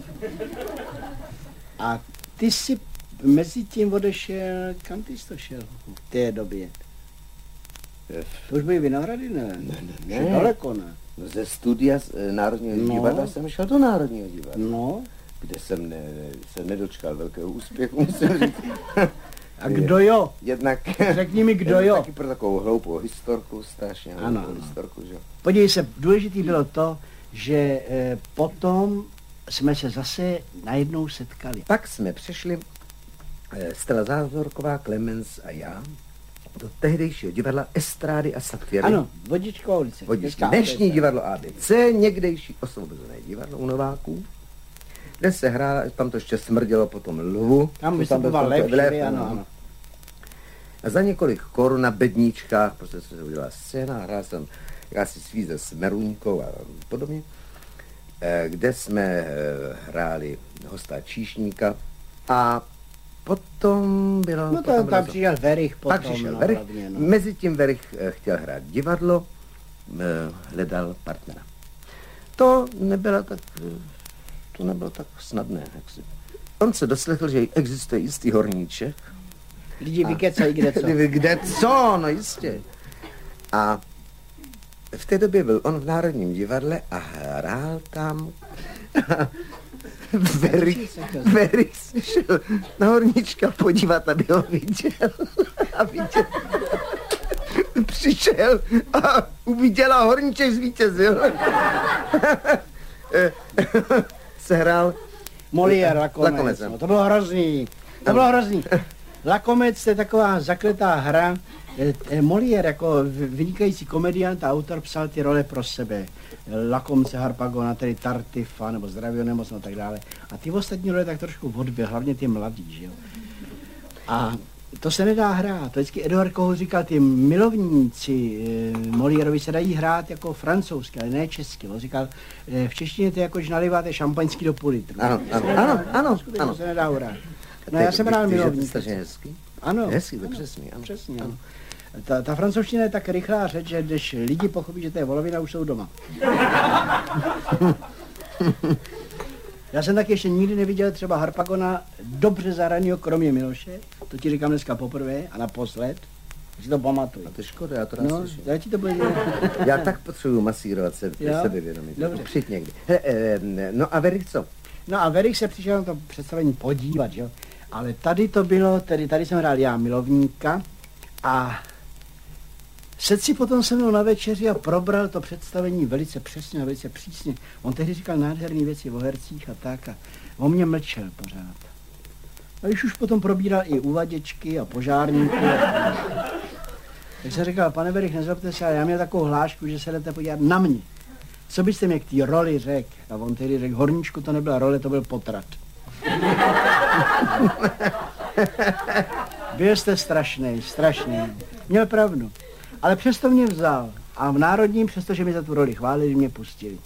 A ty jsi mezi tím odešel, kam ty jsi to šel v té době? To už byly Vinohrady, ne? Ne. Daleko, ne? No, ze studia Národního divadla jsem šel do Národního divadla. No. Kde jsem se nedočkal velkého úspěchu, musím říct. A kdo jo? Jednak... Řekni mi, kdo jo? Taky pro takovou hloupou historku, strašně hloupou historku, že? Podívej se, důležitý bylo to, že potom jsme se zase najednou setkali. Pak jsme přešli, Stella Zázorková, Klemens a já, do tehdejšího divadla Estrády a Sapfíry. Ano, Vodičková ulice. Dnešní divadlo ABC, někdejší Osvobozené divadlo u Nováků, kde se hrála, tam to ještě smrdělo potom lvu. Tam vystupoval lev, ano. A za několik korun na bedníčkách, prostě se udělala scéna, hrál jsem jakási svíze s Meruňkou a podobně, kde jsme hráli hosta číšníka a potom bylo... No to tam přišel Verich potom. Pak přišel Verich, mezitím Verich chtěl hrát divadlo, hledal partnera. To nebylo tak snadné. Jaksi. On se doslechl, že existuje jistý horníček. Lidi vykecají kde co. Kde co, no jistě. A v té době byl on v Národním divadle a hrál tam. Verich se šel na horníčka podívat, aby ho viděl. A viděl. Přišel a uviděl a horníček zvítězil. Se hrál Molière, Lakomec. No, to bylo hrozný. Lakomec je taková zakletá hra. Molière jako vynikající komediant a autor psal ty role pro sebe. Lakomce, Harpagona, tedy Tartifa, nebo Zdravýho nemocno a tak dále. A ty ostatní role tak trošku odbyl, hlavně ty mladý, že jo. A to se nedá hrát. To vždycky Eduard Kohout říkal, ty milovníci Moliérovi se dají hrát jako francouzsky, ale ne česky. On říkal, v češtině to je jako, když naliváte šampaňský do půl litru. Ano. To se nedá hrát. No já jsem hrál milovník. To je hezký. Ano. Hezký, to přesně, ano. Přesně, ano. Ta francouzština je tak rychlá řeč, že když lidi pochopí, že to je volovina, už jsou doma. Já jsem taky ještě nikdy neviděl třeba Harpagona dobře zahraného, kromě Miloše. To ti říkám dneska poprvé a naposled. Si to pamatuju. A to je škoda, já to rád slyším. Já ti to budu... Já tak potřebuji masírovat sebevědomí. Přijď někdy. No a Verich co? No a Verich se přišel na to představení podívat, jo. Ale tady to bylo, tady jsem hrál já milovníka a sedl si potom se mnou na večeři a probral to představení velice přesně a velice přísně. On tehdy říkal nádherné věci o hercích a tak a on mě mlčel pořád. A když už potom probíral i uvaděčky a požárníky. Tak jsem říkal, pane Verich, nezlobte se, ale já měl takovou hlášku, že se jdete podívat na mě. Co byste mě k té roli řekl? A on tehdy řekl, horníčku to nebyla role, to byl potrat. Byl jste strašný. Měl pravdu. Ale přesto mě vzal. A v Národním, přestože mi za tu roli chválili, mě pustili.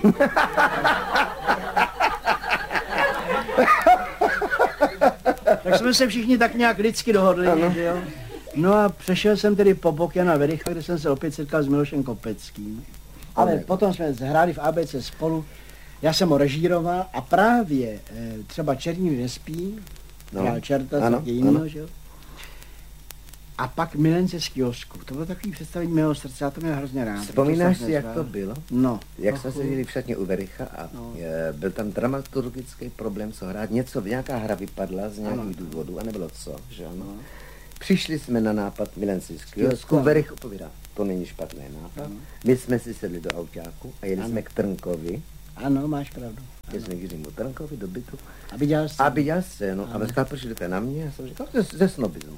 Tak jsme se všichni tak nějak lidsky dohodli, že jo? No a přešel jsem tedy po bok Jana Vericha, kde jsem se opět setkal s Milošem Kopeckým. Ale potom jsme hráli v ABC spolu. Já jsem ho režíroval a právě třeba Černý nespí, hrál Čerta, taky jiného, že jo? A pak Milence z kiosku. To bylo takový představení mého srdce, já to měl hrozně rád. Vzpomínáš si, jak to bylo? No. Jak jsme seděli v šatně u Vericha a byl tam dramaturgický problém, co hrát. Nějaká hra vypadla z nějakých důvodů a nebylo co, že ano. Přišli jsme na nápad Milenci z kiosku, Verich opovídá, to není špatný nápad. My jsme si sedli do autáku a jeli jsme k Trnkovi. Ano, máš pravdu. Jeli jsme k Jiřímu Trnkovi do bytu. Aby dělal scénu. A říkal, proč jdete na mě? Já jsem říkal, ze snobismu.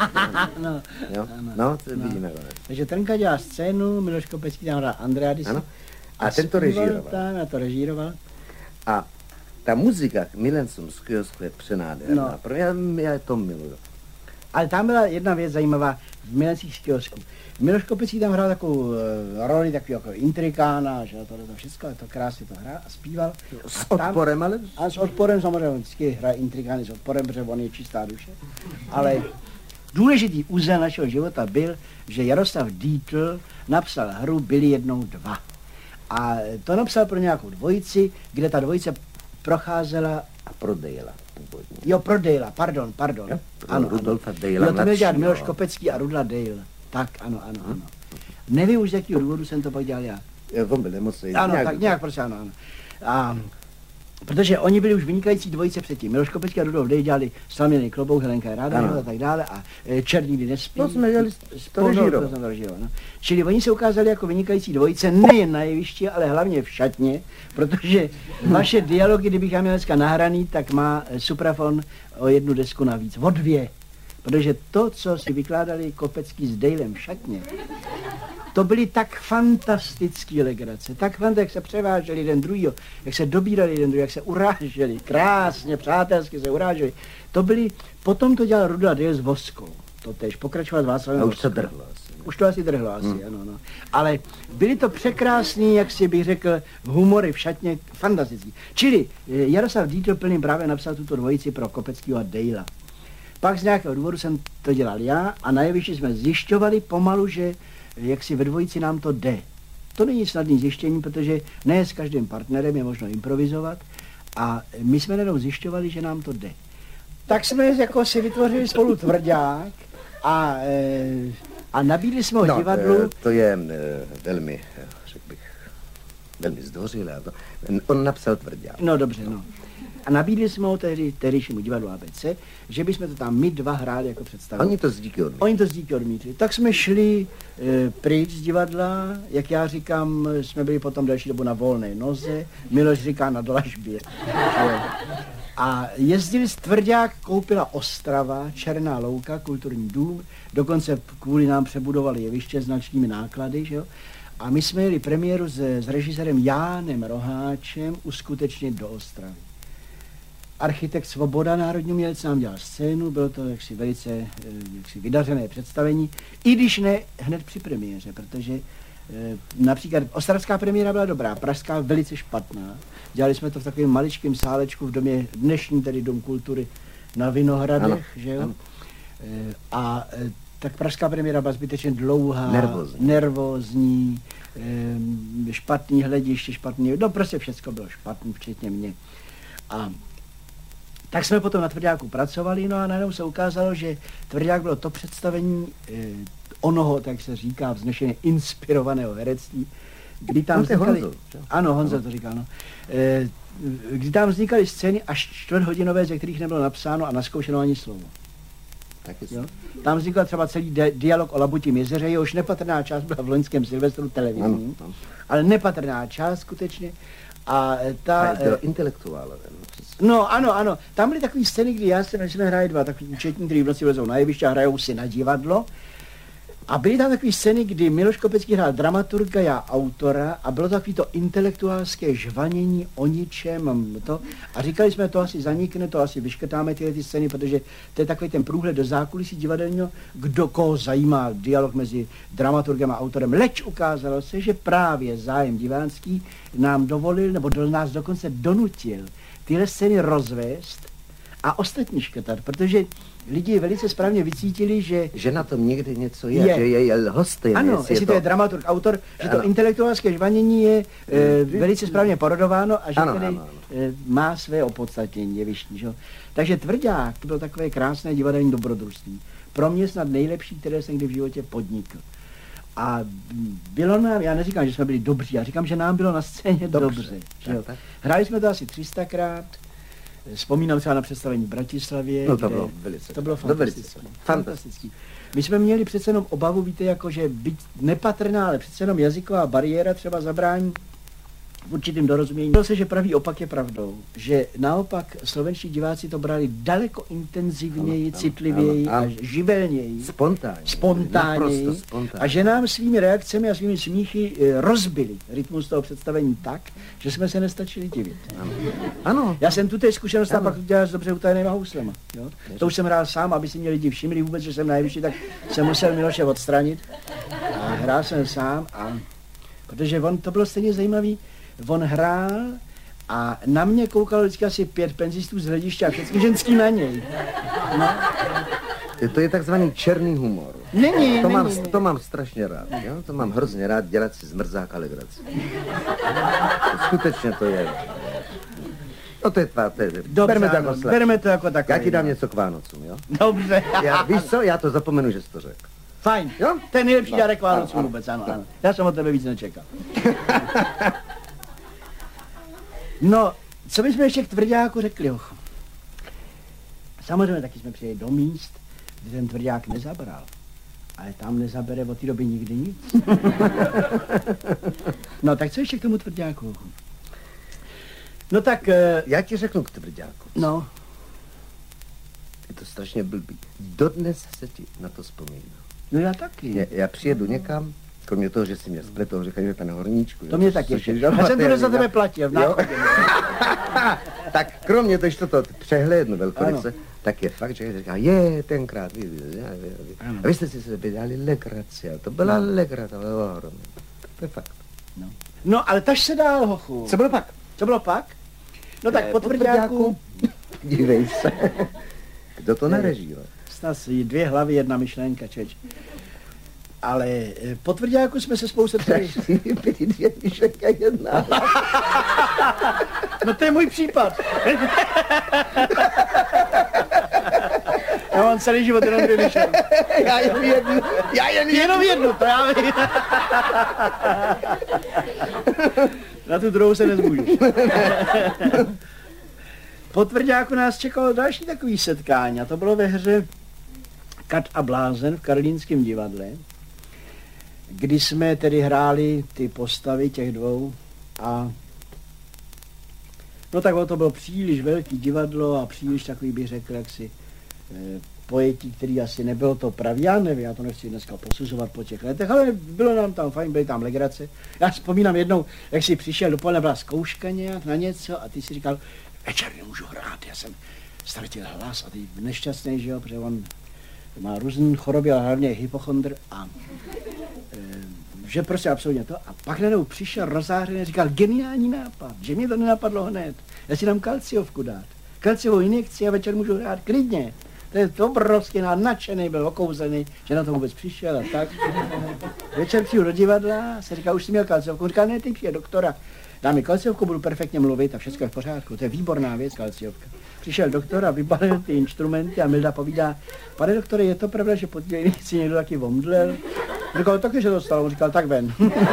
No, to vidíme. Takže Trnka dělá scénu, Miloš Kopecký tam hrál Andreadis. A ten to režíroval. A ta muzika k Milencům z kiosku je přenádherná. Já to miluju. Ale tam byla jedna věc zajímavá v Milencích z kiosku. Miloš Kopecký tam hrál takovou roli, takový jako intrikána, že to všechno, to krásně to hrál a zpíval. S odporem, ale? A s odporem samozřejmě, vždycky hraje intrikány s odporem, protože on je čistá duše. Ale důležitý úzel našeho života byl, že Jaroslav Dietl napsal hru Byli jednou dva. A to napsal pro nějakou dvojici, kde ta dvojice procházela a pro Dejla původně. Jo, pro Dejla, pardon. Jo, ano, Rudolfa Dejla. Jo, to měl dělat Miloš Kopecký a Rudla Dejl. Tak, ano. Nevím už, z jakého důvodu jsem to pak dělal já. On byl nemocný. Ano, tak nějak prostě ano. A protože oni byli už vynikající dvojice předtím. Miloš Kopecký a Rudolf Dejl dělali Slaměný klobouk, Helenka je ráda a tak dále a Černý nespí. To jsme dělali to režíro. Čili oni se ukázali jako vynikající dvojice nejen na jevišti, ale hlavně v šatně, protože vaše dialogy, kdybych já měl dneska nahraný, tak má Suprafon o jednu desku navíc, o dvě. Protože to, co si vykládali Kopecký s Dejlem v šatně, to byly tak fantastické legrace, jak se převáželi jeden druhýho, jak se dobírali jeden druhý, jak se uráželi, krásně, přátelsky se uráželi. To byly, potom to dělal Rudla Dejl s Voskou, to tež pokračovat Václavem Voskou. Už to drhlo asi. Už to asi drhlo, ano. Ale byly to překrásný, jak si bych řekl, humory v šatně, fantastický. Čili Jaroslav Dietl plným právě napsal tuto dvojici pro Kopeckýho a Dejla. Pak z nějakého důvodu jsem to dělal já a na jevišti jsme zjišťovali pomalu, že jak si ve dvojici nám to jde. To není snadný zjištění, protože ne s každým partnerem je možno improvizovat a my jsme jenom zjišťovali, že nám to jde. Tak jsme jako si vytvořili spolu tvrdák a nabídli jsme ho divadlu. To je velmi, řekl bych, velmi zdvořilé. On napsal tvrdák. No dobře. A nabídli jsme ho tehdejšímu divadlu ABC, že bychom to tam my dva hráli jako představení. Oni to z díky odmítli. Tak jsme šli pryč z divadla, jak já říkám, jsme byli potom další dobu na volné noze, Miloš říká na dlažbě. A jezdili z tvrdák, koupila Ostrava, Černá louka, kulturní dům, dokonce kvůli nám přebudovali jeviště značnými náklady, že jo? A my jsme jeli premiéru s režisérem Jánem Roháčem uskutečnit do Ostravy. Architekt Svoboda, národní umělec, nám dělal scénu, bylo to jaksi velice vydařené představení, i když ne hned při premiéře, protože například ostravská premiéra byla dobrá, pražská velice špatná. Dělali jsme to v takovém maličkém sálečku v domě, dnešní tedy Dom kultury na Vinohradech, že jo? A tak pražská premiéra byla zbytečně dlouhá, nervózní, špatný hlediště, no prostě všechno bylo špatný, včetně mě. A tak jsme potom na Tvrďáku pracovali, no a najednou se ukázalo, že Tvrdák bylo to představení onoho, tak se říká, vznešeně inspirovaného herectví, kdy tam vznikaly... Ano, Honza to říkal, no. Kdy tam vznikaly scény až čtvrthodinové, ze kterých nebylo napsáno a naskoušeno ani slovo. Jo? Tam vznikl třeba celý dialog o Labutím jezeře, jehož nepatrná část byla v loňském Silvestru televizní, ale nepatrná část skutečně. A to intelektuálové. No, ano. Tam byly takové scény, kdy jsme hráli dva takový účetní, kteří v noci vlezou na jeviště a hrajou si na divadlo. A byly tam takové scény, kdy Miloš Kopecký hrál dramaturga, já autora a bylo takový to intelektuálské žvanění o ničem. A říkali jsme, to asi zanikne, to asi vyškrtáme ty scény, protože to je takový ten průhled do zákulisí divadelního, kdo koho zajímá dialog mezi dramaturgem a autorem. Leč ukázalo se, že právě zájem divánský nám dovolil, nebo nás dokonce donutil tyhle scény rozvést a ostatní škrtat, protože lidi velice správně vycítili, že na tom někde něco je. Že je lhostejné. Ano, jestli to je dramaturg, autor, že to intelektuálské žvanění je velice správně porodováno a že tedy má své opodstatnění jevištní. Takže Tvrdák, to bylo takové krásné divadelní dobrodružství. pro mě snad nejlepší, které jsem kdy v životě podnikl. A bylo nám, já neříkám, že jsme byli dobří, já říkám, že nám bylo na scéně dobře. Hráli jsme to asi 300krát, vzpomínám třeba na představení v Bratislavě. No to bylo velice. To bylo fantastický. My jsme měli přece jenom obavu, víte, jako že být nepatrná, ale přece jenom jazyková bariéra třeba zabrání v určitým dorozumění. Bylo se, že pravý opak je pravdou, že naopak slovenští diváci to brali daleko intenzivněji, citlivěji a živelněji. Spontánněji. A že nám svými reakcemi a svými smíchy rozbili rytmus toho představení tak, že jsme se nestačili divit. Ano. Já jsem tu té zkušenost a pak to dělal s dobře utajenýma houslema. Jo? To už jsem hrál sám, aby si mě lidi všimli vůbec, že jsem najvyšší, tak jsem musel Miloše odstranit. A hrál jsem sám a protože to bylo stejně zajímavý. On hrál a na mě koukalo vždycky asi 5 penzistů z hlediště a všechny ženský na něj. No. To je takzvaný černý humor. Není. To mám strašně rád. Jo? To mám hrozně rád dělat si z mrzáka legraci. Skutečně to je. No to je tvá, bereme to jako takové. Já ti dám něco k Vánocům, jo? Dobře. Víš co, já to zapomenu, že jsi to řekl. Fajn, jo? To je nejlepší dárek Vánocům vůbec, ano. Já jsem od tebe víc nečekal. No, co bychom ještě k Tvrďáku řekli, hocho? Samozřejmě taky jsme přijeli do míst, kde ten Tvrďák nezabral. Ale tam nezabere od té doby nikdy nic. No, tak co ještě k tomu Tvrďáku, hocho? No tak... Já ti řeknu k Tvrďáku. No. Je to strašně blbý. Dodnes se ti na to vzpomínám. No já taky. Já přijedu někam, kromě toho, že si mě spletou, že chodíme na Horníčku. To mě taky ještě. Já jsem to za tebe platil v náchodě. Tak kromě toho, že to přehlédnu velkoryse, tak je fakt, že říká, tenkrát, a vy jste si se dělali legraci, to byla legrace, to bylo ohromné. To je fakt. No, ale taž se dál, hochu. Co bylo pak? No tak po Tvrďáku. Dívej se. Kdo to narežíval? Snad 2 hlavy, 1 myšlenka, čeč. Ale po Tvrďáku jsme se spolu setkali. Byly 2 myšlenky a 1. No to je můj případ. Já mám celý život jenom 2 myšlenky. Já jenom jednu, to já vím. Na tu druhou se nezmůžeš. Po Tvrďáku nás čekalo další takový setkání a to bylo ve hře Kat a blázen v Karlínském divadle, kdy jsme tedy hráli ty postavy těch 2 a no tak to bylo příliš velký divadlo a příliš takový, bych řekl, jaksi pojetí, který asi nebylo to pravý, já nevím, já to nechci dneska posuzovat po těch letech, ale bylo nám tam fajn, byly tam legrace. Já vzpomínám jednou, jak jsi přišel dopoledne, byla zkouška nějak na něco a ty si říkal, večer nemůžu hrát, já jsem ztratil hlas a ty nešťastný, že jo, protože on má různé choroby, ale hlavně hypochondr a že prostě absolutně to. A pak najednou přišel rozářený a říkal, geniální nápad, že mě to nenapadlo hned. Já si dám kalciovku dát. Kalciovou injekci a večer můžu hrát klidně. To je obrovský nadšený, byl okouzený, že na to vůbec přišel a tak. Večer přijdu do divadla, se říká, už jsi měl kalciovku. Říkal, ne, ty přijde doktora. Dá mi kalciovku, budu perfektně mluvit a všechno je v pořádku. To je výborná věc, kalciovka. Přišel doktor a vybalil ty instrumenty a Milda povídá, pane doktore, je to pravda, že pod těmi injekci někdo taky omdlel? Říkal, taky, že to stalo. On říkal, tak ven.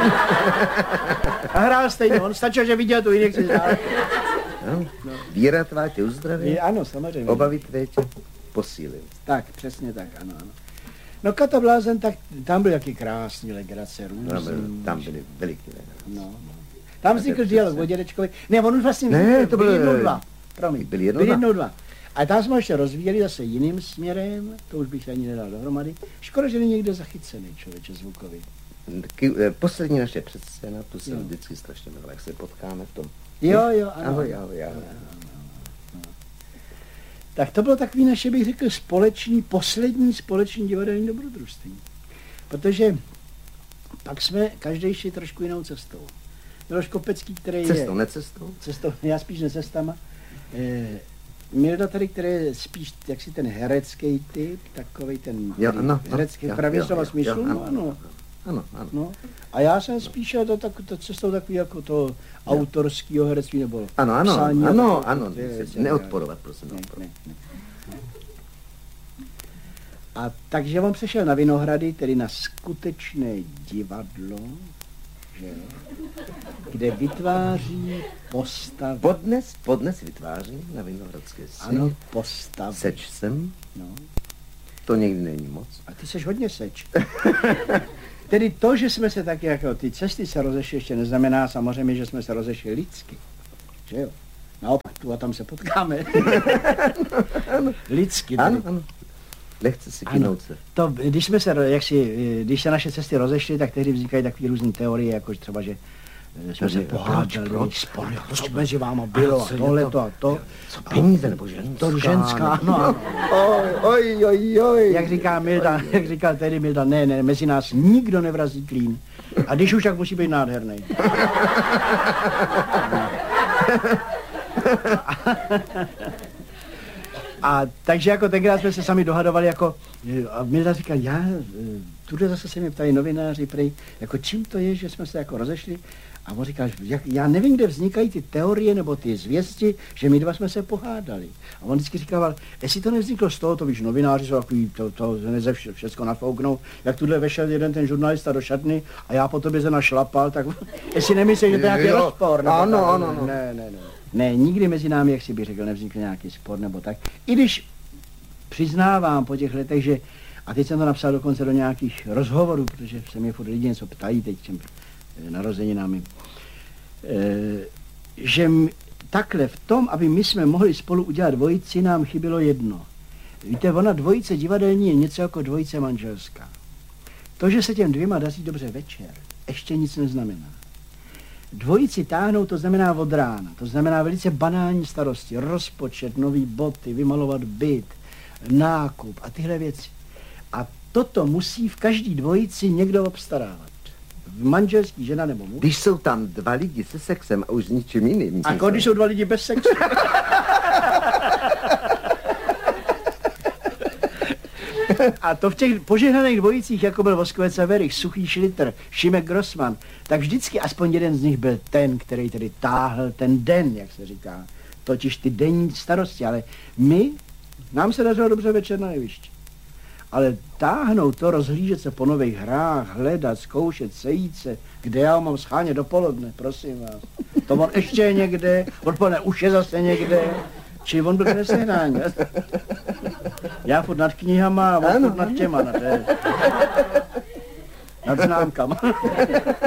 A hrál stejně, on stačil, že viděl tu injekci. No. Víra tvá tě uzdraví. Ano, samozřejmě. Obavy tvé tě posílil. Tak, přesně tak, ano. No Kat a blázen, tak tam byly taky krásný legrace, různý. Tam byly veliký legrace. No. Tam vznikl dialog o dědečkovi. Ne, on už vlastně to bylo 1-2. Promiň, byly 1-2. A tam jsme ještě rozvíjeli zase jiným směrem, to už bych ani nedal dohromady. Škoda, že není někde zachycený člověče zvukový. Poslední naše předscéna, tu jsem vždycky strašně miloval, jak se potkáme v tom. Jo, ano. Ahoj. Tak to bylo takový naše, bych řekl, poslední společný divadelní dobrodružství. Protože pak jsme každý šli trošku jinou cestou. Miloš Kopecký, který cestou, necestou? Cestou, já spíš necestama. Milda tady, který je spíš jaksi ten herecký typ, takovej ten herecký pravý slova smyslu, Ano. No. A já jsem spíš to cestou takový jako to autorského herectví nebo psání. Ano, neodporovat, prosím. Ne. A takže on přešel na Vinohrady, tedy na skutečné divadlo, že jo, kde vytváří postavy. Podnes vytváří na Vinohradské scéně. Ano, postavy. Seč jsem. No. To někdy není moc. A ty seš hodně seč. Tedy to, že jsme se tak jako ty cesty se rozešly, ještě neznamená samozřejmě, že jsme se rozešli lidsky. Že jo? Naopak, tu a tam se potkáme. Lidsky. Ano, ano. Lehce si kynout se. To, když se naše cesty rozešly, tak tehdy vznikají takové různé teorie, jako třeba, že jsme se pohádali, spory, co mezi váma bylo a tohleto a to. Co peníze nebo ženská? To ženská, no. Oj. Jak říkal tehdy Milda, ne, mezi nás nikdo nevrazí klín. A když už, tak musí být nádherný. A takže jako tenkrát jsme se sami dohadovali, jako, a Milda říkal, tuhle zase se mě ptají novináři, prej, jako čím to je, že jsme se jako rozešli. A on říkal, já nevím, kde vznikají ty teorie nebo ty zvěsti, že my dva jsme se pohádali. A on vždycky říkal, jestli to nevzniklo z toho, to víš, novináři jsou takový, to všechno nafouknou, jak tuhle vešel jeden ten žurnalista do šatny a já po tobě se našlapal, tak jestli nemyslíš, že to je nějaký rozpor. Ano. Ne, nikdy mezi námi, jak si bych řekl, nevznikl nějaký spor nebo tak. I když přiznávám po těch letech, že, a teď jsem to napsal dokonce do nějakých rozhovorů, protože se mě furt lidi něco ptají teď těm narozeninami, že takhle v tom, aby my jsme mohli spolu udělat dvojici, nám chybělo jedno. Víte, ona dvojice divadelní je něco jako dvojice manželská. To, že se těm dvěma daří dobře večer, ještě nic neznamená. Dvojici táhnout, to znamená od rána, to znamená velice banální starosti, rozpočet, nový boty, vymalovat byt, nákup a tyhle věci. A toto musí v každý dvojici někdo obstarávat. Manželský, žena nebo muž. Když jsou tam dva lidi se sexem a už s ničím jiným. A když jsou dva lidi bez sexu. A to v těch požehnaných dvojicích, jako byl Voskovec a Werich, Suchý Šlitr, Šimek Grossman, tak vždycky aspoň jeden z nich byl ten, který tedy táhl ten den, jak se říká. Totiž ty denní starosti, ale nám se dařilo dobře večer na jevišti. Ale táhnout to, rozhlížet se po nových hrách, hledat, zkoušet, sejít se, kde já mám schánět dopoledne, prosím vás. To on ještě je někde, odpoledne už je zase někde, či on byl nesehnání. Já furt nad knihama a on furt nad těma, nad známkama.